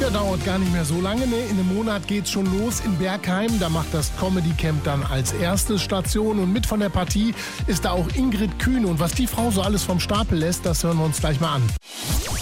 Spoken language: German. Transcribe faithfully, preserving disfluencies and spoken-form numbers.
Ja, dauert gar nicht mehr so lange. Ne? In einem Monat geht's schon los in Bergheim. Da macht das Comedy Camp dann als erste Station. Und mit von der Partie ist da auch Ingrid Kühn. Und was die Frau so alles vom Stapel lässt, das hören wir uns gleich mal an.